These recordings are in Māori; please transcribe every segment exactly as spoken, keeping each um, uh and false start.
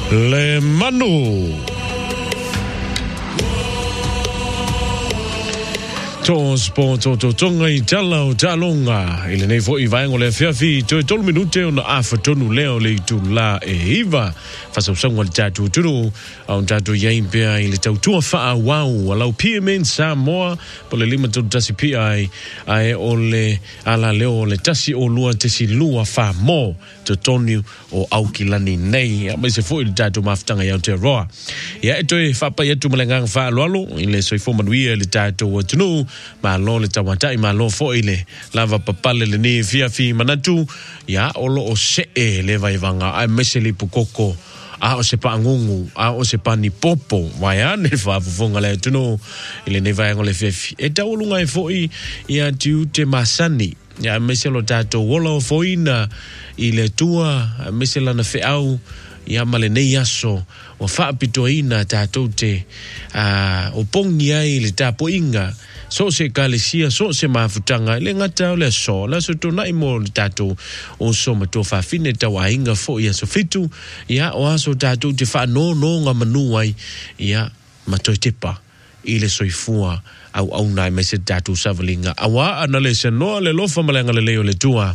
Le Manu Tos po to to tonga I tala o talonga ile nei fo I vaengo le fiafi to tolu minute ona afa tonu leo le tu la e iva fa so sangwa tatu tunu au tatu yaimpea ile tautua fa wow ala P M N Samoa po le lima to tasi P I ai ole ala leo le tasi o lua tesi lua fa mo to tonu o aukilani nei a se fo ile tatu maftanga ya te roa ya eto e fa pa yetu malengang fa lolo ile so fo manuia le tatu o tunu ma lo le tawatai ma lo fo ile lava papale le ni fia fi manatu ya olo o se e le vai vanga ai meseli pukoko a o se pa ngungu a o se pa ni popo vai ane fa fonga le tuno ile ne vai ngole fia fi e ta olunga e fo I ya tiu te masani ya meselo tato wolo fo ina ile tua mesela na fe au ya male nei aso o fa pito ina tato te a o pongi ai le tapo inga so se kalesia so se mafutanga le ngata le so la so tona I mo tato o so mato fa fine tawa inga fo ya so fitu ya o aso tato te fa no no nga manu ai ya mato tepa ile soifua au au na me se tato savalinga awa analese no le lofa malenga le leo le tua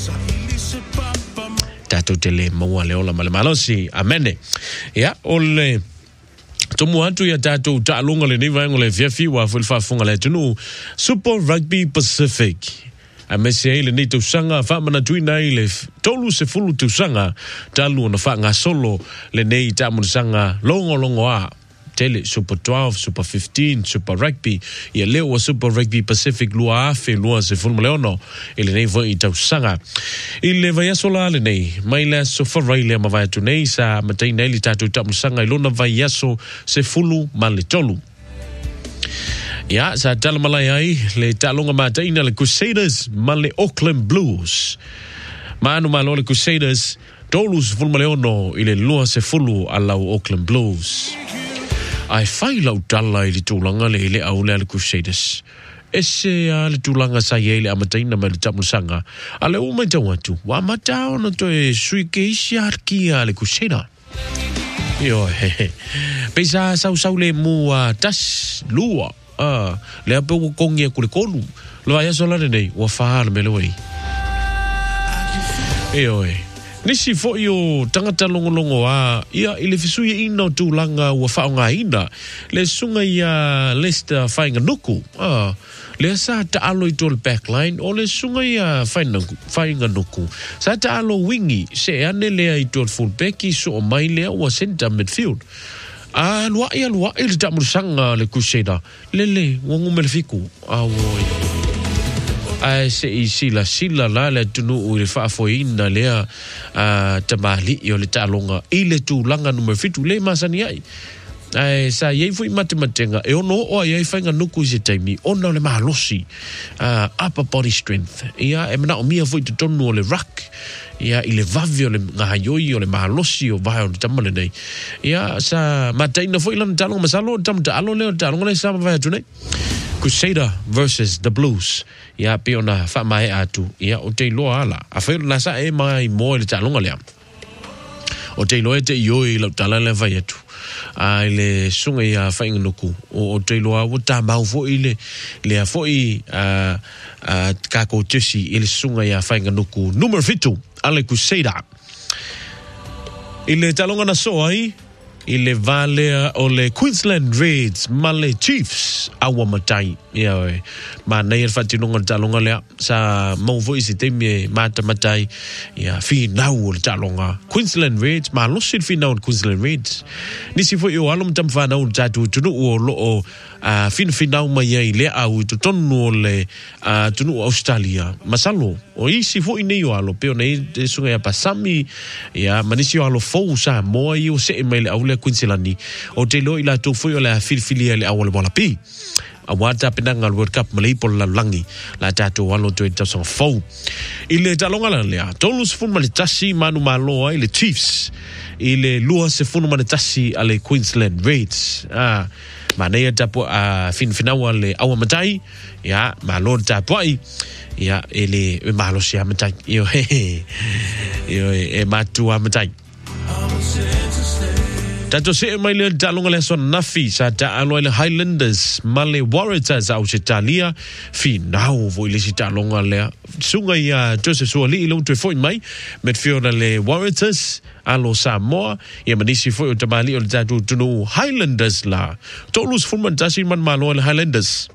tato tele mo le ola male malosi amene ya ole Tomu atu ya tato talunga le ni vaengo le fiafi wa fulfa funga le tunu Super Rugby Pacific. A mese ile ni tu sanga fa mana tuina ile tolu se fulu tu sanga talu na fa nga solo le nei tamu sanga longo longo a tele Super twelve, Super fifteen, Super Rugby. Ia leo wa Super Rugby Pacific lua afe lua se fulma leono ile nei vo I tau sanga. Ile vai asola le nei mai le so faraile ma vai tu nei sa matai nei li tatu tamu sanga ilona vai aso se fulu ma le tolu. Ya sa talamalai ai le talonga matai na le Crusaders ma le Auckland Blues. Manu malo le Crusaders tolu se fulma leono ile lua se fulu ala Auckland Blues. Ai fai lau tala I li tūlanga le ile au le Crusaders. Ese a le tūlanga sa ye le amataina me le tamusanga. A le umai tau atu. Wa matao na to e sui ke isi arki a le Crusader. Yo he he. Pesa sau sau le mua tas lua. Ah, le ape o kongi e kule kolu. Lo vai aso la nei. Wa fahala me le wei. Yo he. Nisi fo yo tangata longo longo a ia ile fisui ina tūlanga ua whaonga ina le sunga ia Leicester whainga nuku ah le sa ta alo I tol backline o le sunga ia whainga nuku sa ta alo wingi se ane lea I tol fullback I so o mai lea ua center midfield a lua ia lua ili tamurusanga le Crusader lele wangu melefiku a woi ai se I sila sila la le tunu u le whaafoina lea uh, tamali I o le talonga I le tūlanga numero fitu le masani ai ai sa iei fui matematenga e ono o iei whainga nuku I se taimi ona le mahalosi uh, upper body strength ia e mana o mia fui te tonu o le ruck ia I le vavi o le ngahayoi o le mahalosi o vahe o le tamale nei ia sa mataina fui lana talonga masalo tamuta alo leo talonga nei sa vahe atu nei Crusader versus the Blues. Ia piona fa mai atu. Ia o te loa ala. A whai na sa e mai mo le talonga lea. O te loa te ioi lau tala le vai atu. A le sunga ia whainga nuku. O, o te loa o ta mau fo i le lea fo I uh, uh, kako tisi I le sunga ia whainga nuku. Numero fitu. Ale Crusader. I le talonga na so ai. I le valea o le Queensland Reds ma le Chiefs awa matai ia oe ma nei e whatinonga talonga lea sa mau fo isi teimi e mata matai ia fi nau o le talonga Queensland Reds ma losi fi nau o Queensland Reds nisi fo I o alom tam whanau o tatu tunu o lo o uh, fin fi nau mai ai lea au tu tonu o le uh, tunu o Australia masalo o isi fo I nei o alo peo nei te sunga ia pasami ia manisi o alo fou sa moa I o se e mai le au le Queenslandi o te lo I la tu foi o la filfili le awale bola pi a wata penanga World Cup malei pol la langi la tatu walo to ita song fou ile talonga la lea tolu se fun male tasi manu malo ai le Chiefs ile lua se fun male tasi ale Queensland Reds ah manea tapo a fin finawa le awa matai ya malo tapo ai ya ele malo sia matai yo he yo e matu matai I was to stay Tato se mai le talonga le son nafi sa ta alo le Highlanders male Waratahs au se talia fi nau vo le si talonga le sunga ia Joseph Suali lo te foi mai met fiona le Waratahs alo Samoa ia manisi foi o tamali o tatu tunu Highlanders la tolus fulman tasi man malo le Highlanders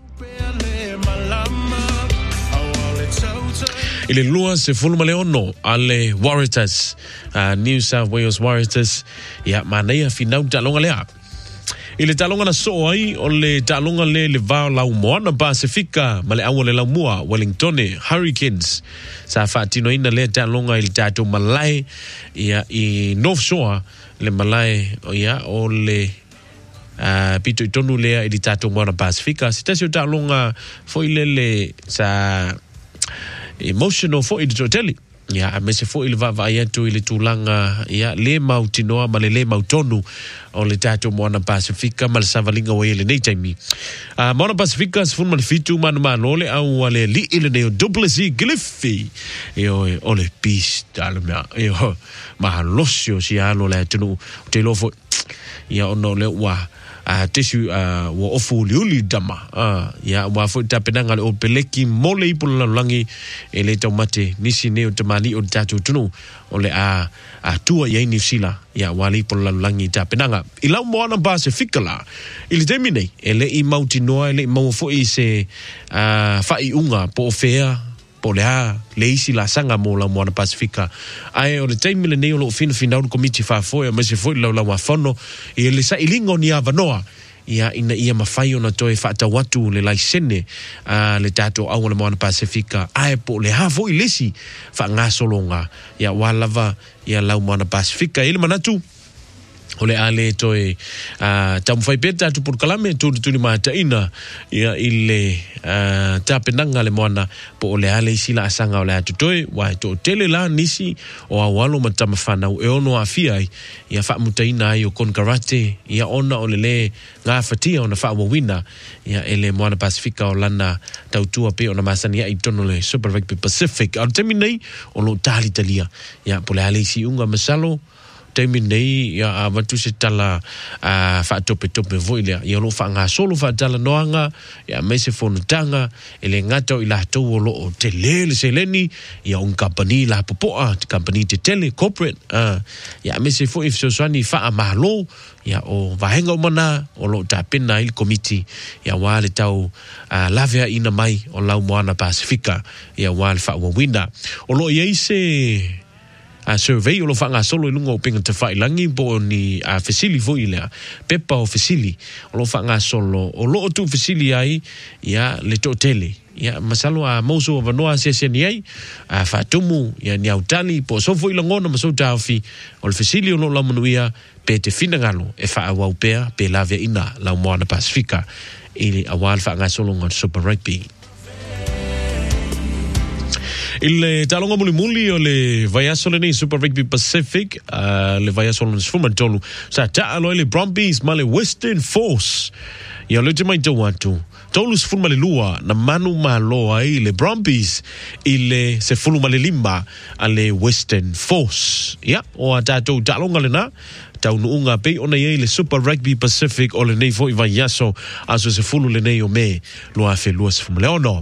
ile lua se fulma le ono ale Waratahs uh, New South Wales Waratahs ia manea finau talonga lea ile talonga na so ai o le talonga le le va la Moana Pasifika male awa le la mua Wellington Hurricanes sa fatino ina le talonga il tato malai ia i North Shore le malai o ia o le Uh, pito itonu lea ili tato Moana Pasifika sitasio talonga foi lele sa emotional fo i to tell ya me se fo il va va ya to il tulanga ya le mautinoa ma le mautonu o le tato Moana Pasifika mal savalinga wa ile nei taimi a Moana Pasifika se mal fitu man manole au le li ile ne double C Gliffy yo o le pista le yo ma losio si alo le tunu te lo fo ya ono le wa a tesu a wo ofu liuli dama a ya wa fo tapenanga o peleki mole ipula langi e le tomate nisi neo tamali o tatu tunu o le a a tua ye ni sila ya wali ipula langi tapenanga ila Moana Pasifika la ili temine ele i mautinoa ele mau fo i se a fa i unga po fea po le a le isi la sanga mo la Moana Pasifika ai o le taimi le neo lo fina fina o komiti fa fo e ma se fo la la wa fono e le sa ilingo ni avanoa ia ina ia mafai ona toe fata watu le laisene uh, le tato au le Moana Pasifika ai po le ha fo ilesi fa ngasolonga ia walava ia la Moana Pasifika ile manatu ole ale toe uh, tamfai peta tu por kalame tu tu ni mata ina ia ile uh, tapenanga le Moana po ole ale sila asanga ole atu toe wa to tele la nisi o awalo matamafana e ono afia ia fa mutaina ai o kon karate ia ona ole le nga fatia ona fa wina ia ele Moana Pasifika o lana tautua pe ona masani ia itono le Super Rugby Pacific al terminei o lo tali talia ia po le ale si unga masalo temi nei ya avatu se tala a fa tope tope voile ya lo fa nga solo fa tala noanga ya mese fonu tanga ele ngato ila to lo o tele se leni ya un company la popoa company te tele corporate uh, ya mese fo if so swani fa amalo ya o vahenga mana o lo tapena il committee ya wale tau uh, lavea ina mai o la Moana Pasifika ya wale fa wina o lo ye se a survey o lo fanga solo lungo pinga te fai langi bo ni a facili voile pepa o facili o lo fanga solo o lo tu facili ai ya le totele ya masalo a moso of noa se se ni ai a fatumu ya ni autali po so foi langona maso tafi o le facili o lo la manuia pe te finangalo e fa wa upea pe lave ina la Moana Pasifika ili awal fanga solo ngon Super Rugby il talonga muli muli o le vaiasole nei Super Rugby Pacific uh, le vaiasole sfuma tolu sa ta alo le Brumbies ma le Western Force ia le te mai te watu tolu sfuma le lua na manu malo ai le Brumbies ile se fulu ma le lima ale Western Force ia o atato talonga le na tau nuunga pe ona ye le Super Rugby Pacific o le nei fo i vaiaso aso se fulu le nei o me lo afe lua sfuma le ono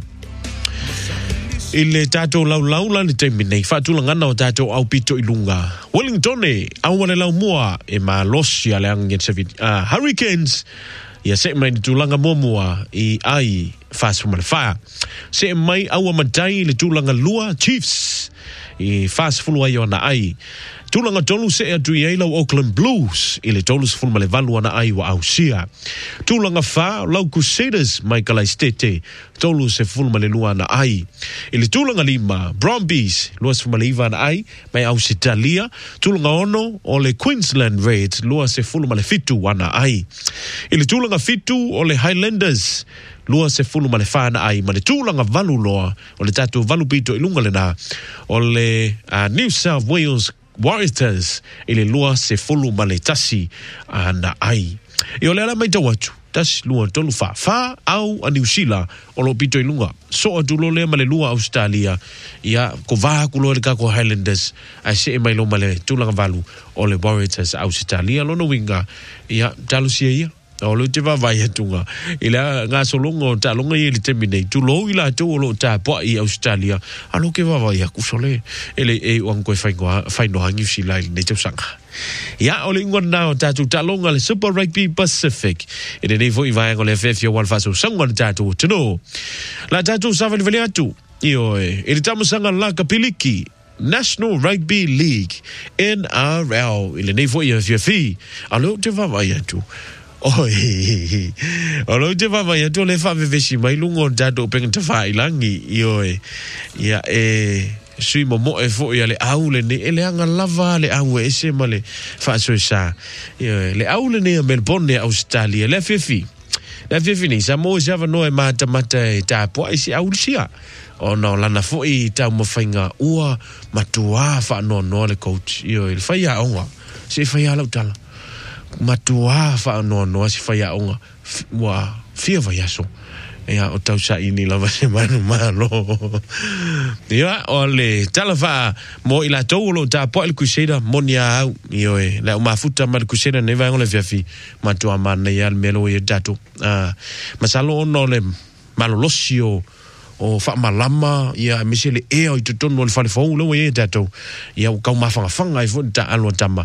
ile tato lau lau la le temi nei fatula ngana o tato au pito ilunga Wellington e au wale lau mua e ma losi ale angin sevit uh, Hurricanes ia se mai tulanga momua i ai fast from the fire se mai au matai le tulanga lua Chiefs i fast full ai ona ai tulanga tolu se atu i lau Auckland Blues i le tolu sefulu male valu ana ai wa ausia tulanga fa lau Crusaders mai kalai stete tolu sefulu male lua ana ai i le tulanga lima Brumbies lua sefulu male iwa ana ai mai Ausitalia tulanga ono o le Queensland Reds lua sefulu male fitu ana ai i le tulanga fitu o le Highlanders lua se fulu ma le whana ai ma le tūlanga valu loa o le tatu valu pito ilunga le nā o le uh, New South Wales Waratahs i le lua se fulu ma le tasi ana ai i o le ala mai tawatu tas lua tolu fa fa au a New Zealand o lo pito ilunga so a tulo le male lua Australia ia ko va ku lo le ka ko Highlanders a se mai lo male tulanga valu o le Warriors Australia lo no winga ia talusia ia o lo te va vai tunga ila nga solongo ta longa i le terminate tu lo ila tu lo ta po i Australia alo ke va vai ku sole ele e wan ko fai go fai no hangi si lai ne te sanga ya o le ngona ta tu ta longa le Super Rugby Pacific e ne vo i vai go le F F one faso sanga ta tu no la ta tu sa va le tu io e le tamo sanga la kapiliki National Rugby League N R L ile ne vo i F F alo te va vai tu oh he alo te va vai tu le fa vesi mai lungo dato pengen te fa ilangi io e ya e sui mo mo e fo ia le aule ne ele anga lava le au e se male fa so sa io le aule ne Melbourne Australia le fifi le fifi ni sa mo ja va no e mata mata e ta po isi aule sia o no lana fo i ta mo fainga ua matua fa no no le coach io il fa ia onga se fa ia la utala matua fa no no si fa ya onga wa fia va yaso ya o tau sa ini la va se manu malo ya ole talafa mo ila tolo ta po el kuseda monia yo e la ma futa ma kuseda ne va on le fiafi matua man ya melo ye dato ah masalo no le malo losio o fa malama ia misele e o tuton no le fa fo lo ye dato ia ka ma fanga fanga i fo ta alo tama